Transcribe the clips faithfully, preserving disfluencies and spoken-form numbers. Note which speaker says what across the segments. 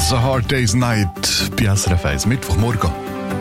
Speaker 1: A Hard Day's Night bei S R F eins, Mittwochmorgen.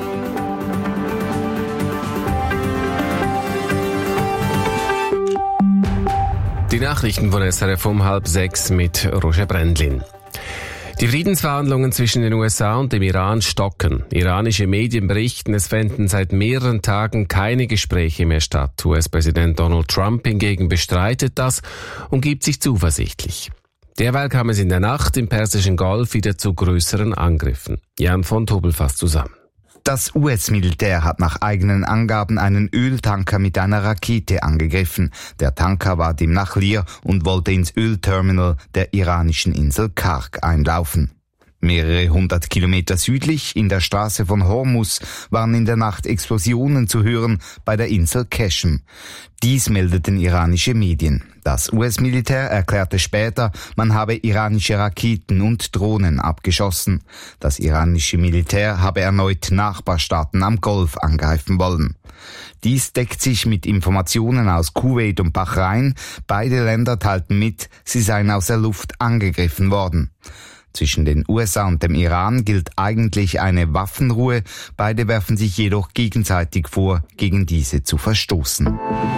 Speaker 2: Die Nachrichten von S R F um halb sechs mit Roger Brendlin. Die Friedensverhandlungen zwischen den U S A und dem Iran stocken. Iranische Medien berichten, es fänden seit mehreren Tagen keine Gespräche mehr statt. U S-Präsident Donald Trump hingegen bestreitet das und gibt sich zuversichtlich. Derweil kam es in der Nacht im Persischen Golf wieder zu größeren Angriffen. Jan von Tobel fasst zusammen.
Speaker 3: Das U S-Militär hat nach eigenen Angaben einen Öltanker mit einer Rakete angegriffen. Der Tanker war demnach leer und wollte ins Ölterminal der iranischen Insel Karg einlaufen. Mehrere hundert Kilometer südlich, in der Straße von Hormuz, waren in der Nacht Explosionen zu hören bei der Insel Qeshm. Dies meldeten iranische Medien. Das U S-Militär erklärte später, man habe iranische Raketen und Drohnen abgeschossen. Das iranische Militär habe erneut Nachbarstaaten am Golf angreifen wollen. Dies deckt sich mit Informationen aus Kuwait und Bahrain. Beide Länder teilten mit, sie seien aus der Luft angegriffen worden. Zwischen den U S A und dem Iran gilt eigentlich eine Waffenruhe. Beide werfen sich jedoch gegenseitig vor, gegen diese zu verstoßen.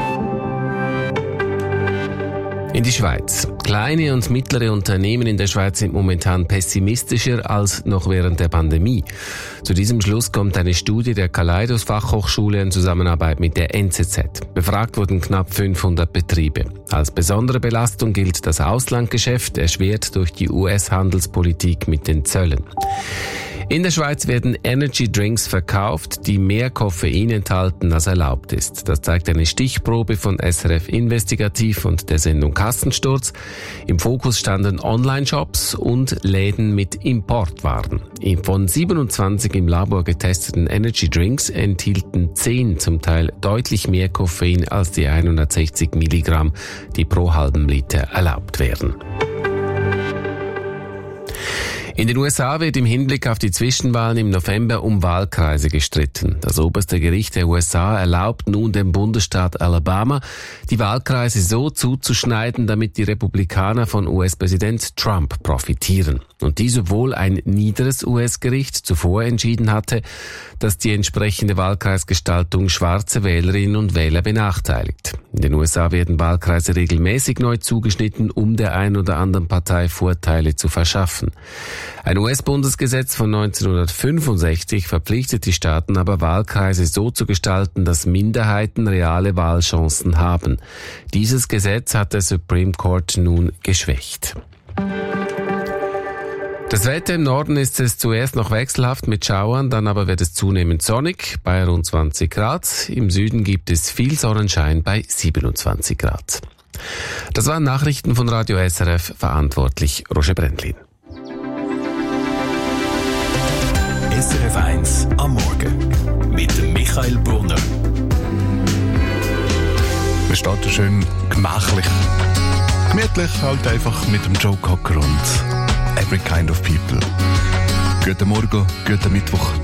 Speaker 2: In die Schweiz. Kleine und mittlere Unternehmen in der Schweiz sind momentan pessimistischer als noch während der Pandemie. Zu diesem Schluss kommt eine Studie der Kaleidos Fachhochschule in Zusammenarbeit mit der N Z Z. Befragt wurden knapp fünfhundert Betriebe. Als besondere Belastung gilt das Auslandgeschäft, erschwert durch die U S-Handelspolitik mit den Zöllen. In der Schweiz werden Energy Drinks verkauft, die mehr Koffein enthalten, als erlaubt ist. Das zeigt eine Stichprobe von S R F Investigativ und der Sendung Kassensturz. Im Fokus standen Online-Shops und Läden mit Importwaren. Von siebenundzwanzig im Labor getesteten Energy Drinks enthielten zehn zum Teil deutlich mehr Koffein als die hundertsechzig Milligramm, die pro halben Liter erlaubt werden. In den U S A wird im Hinblick auf die Zwischenwahlen im November um Wahlkreise gestritten. Das oberste Gericht der U S A erlaubt nun dem Bundesstaat Alabama, die Wahlkreise so zuzuschneiden, damit die Republikaner von U S-Präsident Trump profitieren. Und dies, obwohl ein niederes U S-Gericht zuvor entschieden hatte, dass die entsprechende Wahlkreisgestaltung schwarze Wählerinnen und Wähler benachteiligt. In den U S A werden Wahlkreise regelmäßig neu zugeschnitten, um der ein oder anderen Partei Vorteile zu verschaffen. Ein U S-Bundesgesetz von neunzehnhundertfünfundsechzig verpflichtet die Staaten aber, Wahlkreise so zu gestalten, dass Minderheiten reale Wahlchancen haben. Dieses Gesetz hat der Supreme Court nun geschwächt. Das Wetter im Norden ist es zuerst noch wechselhaft mit Schauern, dann aber wird es zunehmend sonnig bei rund zwanzig Grad. Im Süden gibt es viel Sonnenschein bei siebenundzwanzig Grad. Das waren Nachrichten von Radio S R F, verantwortlich Roger Brendlin.
Speaker 4: S R F eins am Morgen mit dem Michael Brunner.
Speaker 1: Wir starten schön gemächlich. Gemütlich, halt einfach mit dem Joe Cocker und Every Kind of People. Guten Morgen, guten Mittwoch.